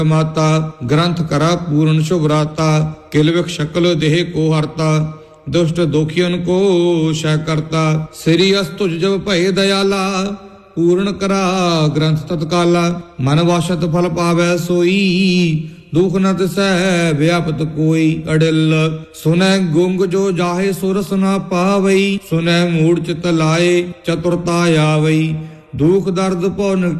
माता ग्रंथ करा पूर्ण शुभराता किलविक शकल देह को हरता दुष्ट दोखियन को शह करता श्री अस्तुज जब भय दयाला पूर्ण करा ग्रंथ तत्काला मन वाशत फल पावै सोई दुख न तिसै व्यापत कोई अडिल सुनै गुंग जो जाहे सुरस न पावई सुनै मूढ़ चित लाए चतुरता आवई दुख दर्द पौन